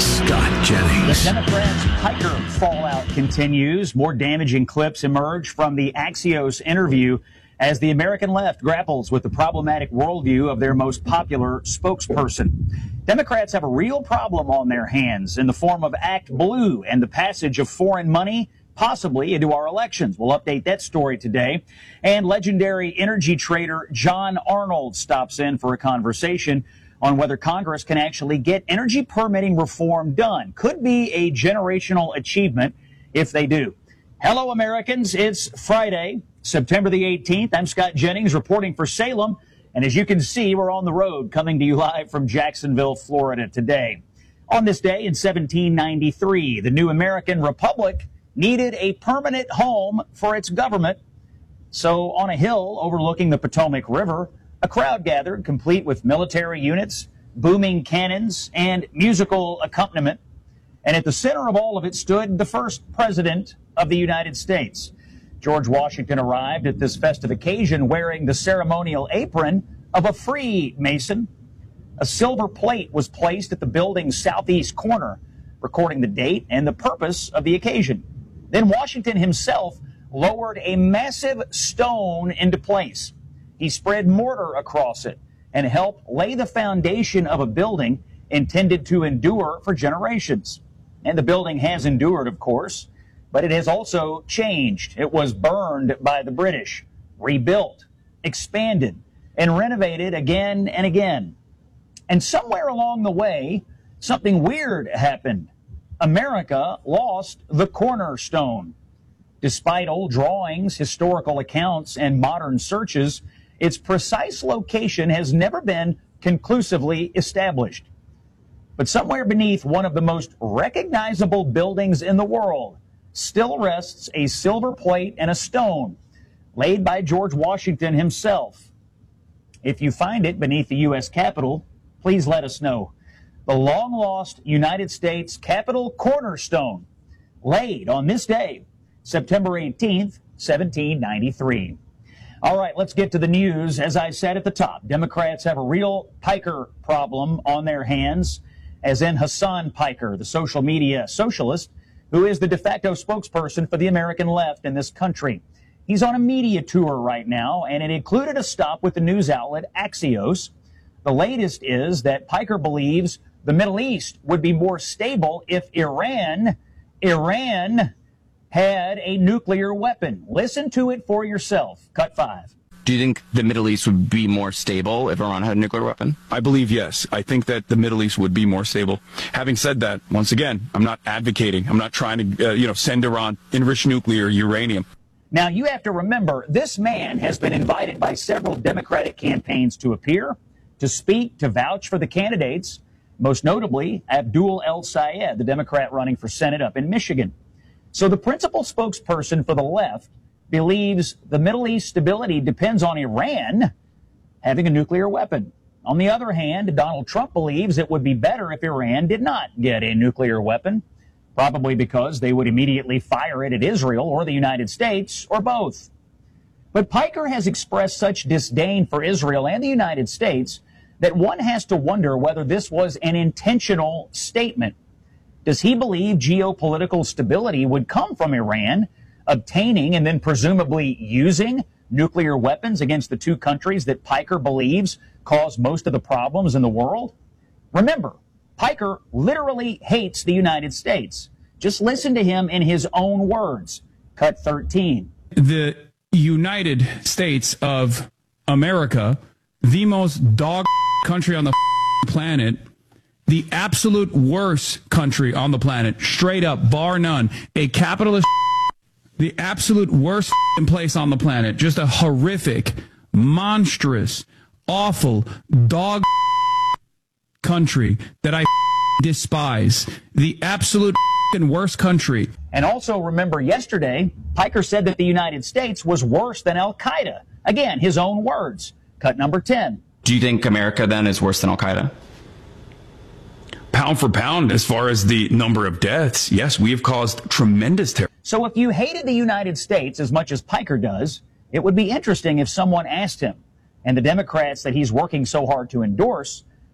Scott Jennings. The Democrats' Piker fallout continues. More damaging clips emerge from the Axios interview as the American left grapples with the problematic worldview of their most popular spokesperson. Democrats have a real problem on their hands in the form of Act Blue and the passage of foreign money possibly into our elections. We'll update that story today. And legendary energy trader John Arnold stops in for a conversation on whether Congress can actually get energy permitting reform done. Could be a generational achievement if they do. Hello, Americans. It's Friday, September the 18th. I'm Scott Jennings reporting for Salem. And as you can see, we're on the road coming to you live from Jacksonville, Florida today. On this day in 1793, the new American Republic needed a permanent home for its government. So on a hill overlooking the Potomac River, a crowd gathered, complete with military units, booming cannons, and musical accompaniment. And at the center of all of it stood the first president of the United States. George Washington arrived at this festive occasion wearing the ceremonial apron of a Freemason. A silver plate was placed at the building's southeast corner, recording the date and the purpose of the occasion. Then Washington himself lowered a massive stone into place. He spread mortar across it and helped lay the foundation of a building intended to endure for generations. And the building has endured, of course, but it has also changed. It was burned by the British, rebuilt, expanded, and renovated again and again. And somewhere along the way, something weird happened. America lost the cornerstone. Despite old drawings, historical accounts, and modern searches, its precise location has never been conclusively established. But somewhere beneath one of the most recognizable buildings in the world still rests a silver plate and a stone laid by George Washington himself. If you find it beneath the U.S. Capitol, please let us know. The long-lost United States Capitol cornerstone laid on this day, September 18th, 1793. All right, let's get to the news. As I said at the top, Democrats have a real Piker problem on their hands, as in Hassan Piker, the social media socialist, who is the de facto spokesperson for the American left in this country. He's on a media tour right now, and it included a stop with the news outlet Axios. The latest is that Piker believes the Middle East would be more stable if Iran had a nuclear weapon. Listen to it for yourself. Cut 5. Do you think the Middle East would be more stable if Iran had a nuclear weapon? I believe yes. I think that the Middle East would be more stable. Having said that, once again, I'm not advocating. I'm not trying to, send Iran enriched nuclear uranium. Now, you have to remember, this man has been invited by several Democratic campaigns to appear, to speak, to vouch for the candidates, most notably Abdul El-Sayed, the Democrat running for Senate up in Michigan. So the principal spokesperson for the left believes the Middle East stability depends on Iran having a nuclear weapon. On the other hand, Donald Trump believes it would be better if Iran did not get a nuclear weapon, probably because they would immediately fire it at Israel or the United States or both. But Piker has expressed such disdain for Israel and the United States that one has to wonder whether this was an intentional statement. Does he believe geopolitical stability would come from Iran obtaining and then presumably using nuclear weapons against the two countries that Piker believes cause most of the problems in the world? Remember, Piker literally hates the United States. Just listen to him in his own words. Cut 13. The United States of America, the most dog country on the planet, the absolute worst country on the planet, straight up, bar none, a capitalist, the absolute worst place on the planet, just a horrific, monstrous, awful, dog country that I despise, the absolute worst country. And also remember yesterday, Piker said that the United States was worse than Al-Qaeda. Again, his own words. Cut number 10. Do you think America then is worse than Al-Qaeda? Pound for pound, as far as the number of deaths, yes, we have caused tremendous terror. So if you hated the United States as much as Piker does, it would be interesting if someone asked him, and the Democrats that he's working so hard to endorse,